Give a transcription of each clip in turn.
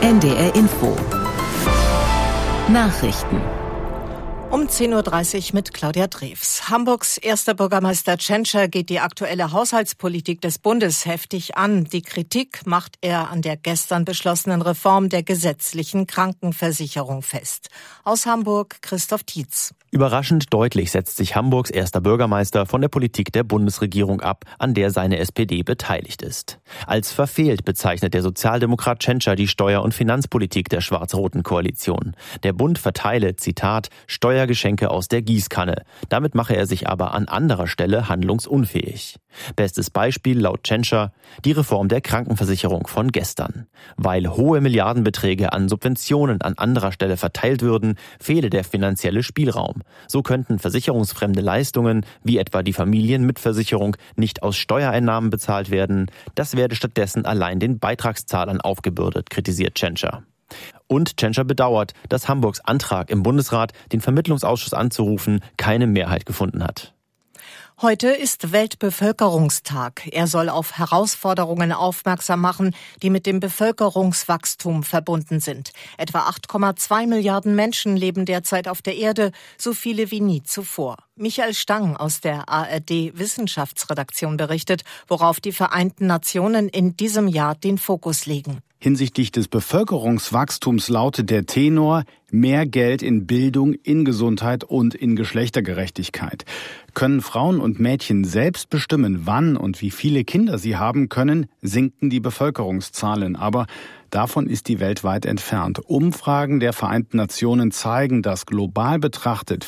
NDR Info. Nachrichten. Um 10.30 Uhr mit Claudia Drews. Hamburgs erster Bürgermeister Tschentscher geht die aktuelle Haushaltspolitik des Bundes heftig an. Die Kritik macht er an der gestern beschlossenen Reform der gesetzlichen Krankenversicherung fest. Aus Hamburg Christoph Tietz. Überraschend deutlich setzt sich Hamburgs erster Bürgermeister von der Politik der Bundesregierung ab, an der seine SPD beteiligt ist. Als verfehlt bezeichnet der Sozialdemokrat Tschentscher die Steuer- und Finanzpolitik der schwarz-roten Koalition. Der Bund verteile, Zitat, Steuergeschenke aus der Gießkanne. Damit mache er sich aber an anderer Stelle handlungsunfähig. Bestes Beispiel laut Tschentscher die Reform der Krankenversicherung von gestern. Weil hohe Milliardenbeträge an Subventionen an anderer Stelle verteilt würden, fehle der finanzielle Spielraum. So könnten versicherungsfremde Leistungen, wie etwa die Familienmitversicherung, nicht aus Steuereinnahmen bezahlt werden. Das werde stattdessen allein den Beitragszahlern aufgebürdet, kritisiert Tschentscher. Und Tschentscher bedauert, dass Hamburgs Antrag im Bundesrat, den Vermittlungsausschuss anzurufen, keine Mehrheit gefunden hat. Heute ist Weltbevölkerungstag. Er soll auf Herausforderungen aufmerksam machen, die mit dem Bevölkerungswachstum verbunden sind. Etwa 8,2 Milliarden Menschen leben derzeit auf der Erde, so viele wie nie zuvor. Michael Stang aus der ARD-Wissenschaftsredaktion berichtet, worauf die Vereinten Nationen in diesem Jahr den Fokus legen. Hinsichtlich des Bevölkerungswachstums lautet der Tenor: mehr Geld in Bildung, in Gesundheit und in Geschlechtergerechtigkeit. Können Frauen und Mädchen selbst bestimmen, wann und wie viele Kinder sie haben können, sinken die Bevölkerungszahlen. Aber davon ist die Welt weit entfernt. Umfragen der Vereinten Nationen zeigen, dass global betrachtet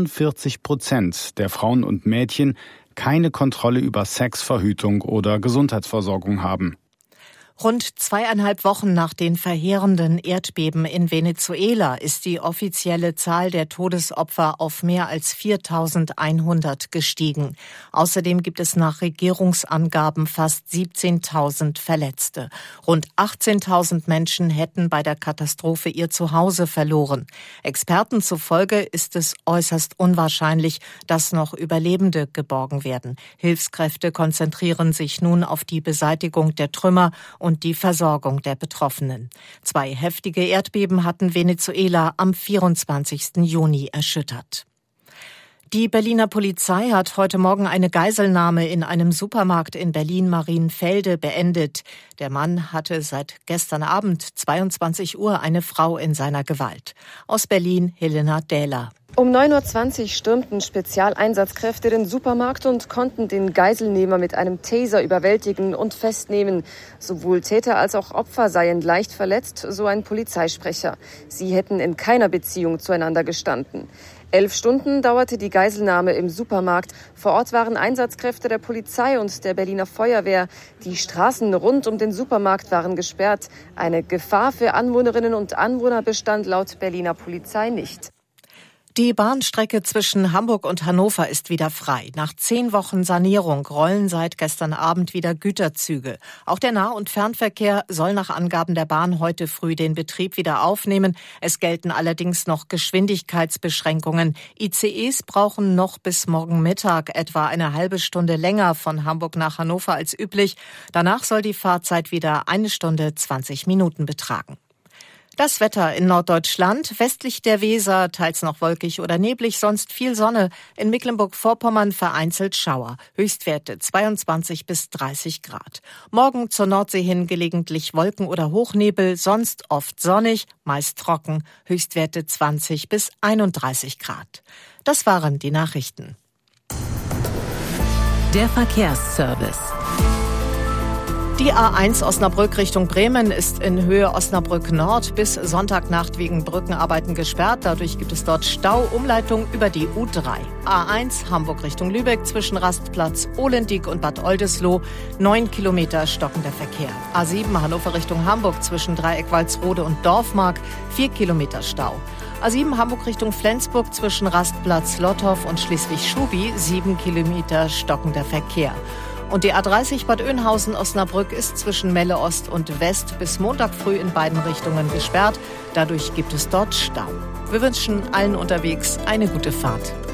44% der Frauen und Mädchen keine Kontrolle über Sex, Verhütung oder Gesundheitsversorgung haben. Rund 2,5 Wochen nach den verheerenden Erdbeben in Venezuela ist die offizielle Zahl der Todesopfer auf mehr als 4.100 gestiegen. Außerdem gibt es nach Regierungsangaben fast 17.000 Verletzte. Rund 18.000 Menschen hätten bei der Katastrophe ihr Zuhause verloren. Experten zufolge ist es äußerst unwahrscheinlich, dass noch Überlebende geborgen werden. Hilfskräfte konzentrieren sich nun auf die Beseitigung der Trümmer und die Versorgung der Betroffenen. 2 heftige Erdbeben hatten Venezuela am 24. Juni erschüttert. Die Berliner Polizei hat heute Morgen eine Geiselnahme in einem Supermarkt in Berlin-Marienfelde beendet. Der Mann hatte seit gestern Abend 22 Uhr eine Frau in seiner Gewalt. Aus Berlin Helena Dähler. Um 9.20 Uhr stürmten Spezialeinsatzkräfte den Supermarkt und konnten den Geiselnehmer mit einem Taser überwältigen und festnehmen. Sowohl Täter als auch Opfer seien leicht verletzt, so ein Polizeisprecher. Sie hätten in keiner Beziehung zueinander gestanden. 11 Stunden dauerte die Geiselnahme im Supermarkt. Vor Ort waren Einsatzkräfte der Polizei und der Berliner Feuerwehr. Die Straßen rund um den Supermarkt waren gesperrt. Eine Gefahr für Anwohnerinnen und Anwohner bestand laut Berliner Polizei nicht. Die Bahnstrecke zwischen Hamburg und Hannover ist wieder frei. Nach 10 Wochen Sanierung rollen seit gestern Abend wieder Güterzüge. Auch der Nah- und Fernverkehr soll nach Angaben der Bahn heute früh den Betrieb wieder aufnehmen. Es gelten allerdings noch Geschwindigkeitsbeschränkungen. ICEs brauchen noch bis morgen Mittag etwa eine halbe Stunde länger von Hamburg nach Hannover als üblich. Danach soll die Fahrzeit wieder 1 Stunde 20 Minuten betragen. Das Wetter in Norddeutschland, westlich der Weser, teils noch wolkig oder neblig, sonst viel Sonne. In Mecklenburg-Vorpommern vereinzelt Schauer. Höchstwerte 22 bis 30 Grad. Morgen zur Nordsee hin gelegentlich Wolken oder Hochnebel, sonst oft sonnig, meist trocken. Höchstwerte 20 bis 31 Grad. Das waren die Nachrichten. Der Verkehrsservice. Die A1 Osnabrück Richtung Bremen ist in Höhe Osnabrück Nord bis Sonntagnacht wegen Brückenarbeiten gesperrt. Dadurch gibt es dort Stau. Umleitung über die U3. A1 Hamburg Richtung Lübeck zwischen Rastplatz Olendiek und Bad Oldesloe 9 Kilometer stockender Verkehr. A7 Hannover Richtung Hamburg zwischen Dreieck Walsrode und Dorfmark 4 Kilometer Stau. A7 Hamburg Richtung Flensburg zwischen Rastplatz Lotthof und Schleswig-Schubi 7 Kilometer stockender Verkehr. Und die A30 Bad Oeynhausen-Osnabrück ist zwischen Melle Ost und West bis Montag früh in beiden Richtungen gesperrt. Dadurch gibt es dort Stau. Wir wünschen allen unterwegs eine gute Fahrt.